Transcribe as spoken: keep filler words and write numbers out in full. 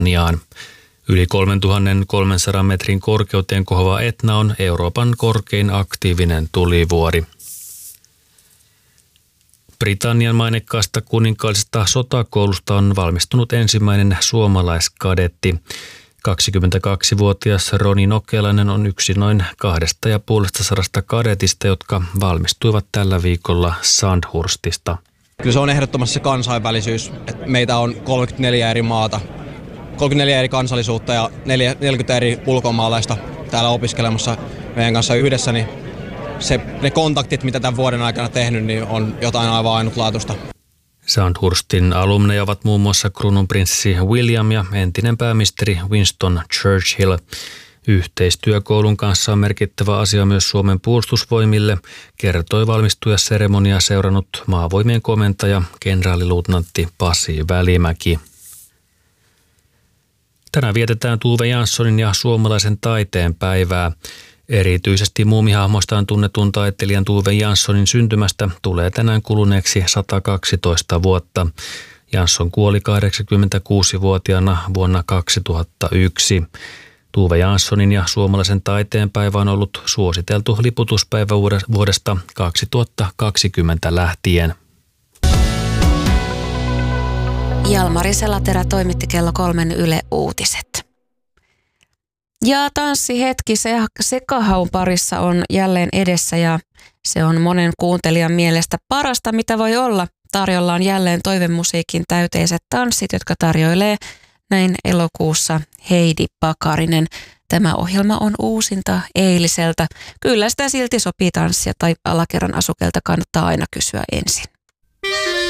Britanniaan. Yli kolmetuhattakolmesataa metrin korkeuteen kohoava Etna on Euroopan korkein aktiivinen tulivuori. Britannian mainekkaasta kuninkaallisesta sotakoulusta on valmistunut ensimmäinen suomalaiskadetti. kaksikymmentäkaksivuotias Roni Nokelainen on yksi noin kahdesta ja puolesta sadasta kadetista, jotka valmistuivat tällä viikolla Sandhurstista. Kyllä se on ehdottomasti se kansainvälisyys. Että meitä on kolmekymmentäneljä eri maata, kolmekymmentäneljä eri kansallisuutta ja neljäkymmentä eri ulkomaalaista täällä opiskelemassa meidän kanssa yhdessä. Niin se, ne kontaktit, mitä tämän vuoden aikana tehnyt, niin on jotain aivan ainutlaatuista. Sandhurstin alumneja ovat muun muassa kruununprinssi William ja entinen pääministeri Winston Churchill. Yhteistyökoulun kanssa on merkittävä asia myös Suomen puolustusvoimille, kertoi valmistujaseremoniaa seurannut maavoimien komentaja kenraaliluutnantti Pasi Välimäki. Tänään vietetään Tove Janssonin ja suomalaisen taiteen päivää. Erityisesti muumihahmostaan tunnetun taiteilijan Tove Janssonin syntymästä tulee tänään kuluneeksi sata kaksitoista vuotta. Jansson kuoli kahdeksankymmentäkuusivuotiaana vuonna kaksituhattayksi. Tove Janssonin ja suomalaisen taiteen päivä on ollut suositeltu liputuspäivä vuodesta kaksituhattakaksikymmentä lähtien. Jalmari Selaterä toimitti kello kolmen Yle Uutiset. Ja tanssihetki se, sekahaun parissa on jälleen edessä ja se on monen kuuntelijan mielestä parasta, mitä voi olla. Tarjolla on jälleen toivemusiikin täyteiset tanssit, jotka tarjoilee näin elokuussa Heidi Pakarinen. Tämä ohjelma on uusinta eiliseltä. Kyllä sitä silti sopii tanssia tai alakerran asukelta kannattaa aina kysyä ensin.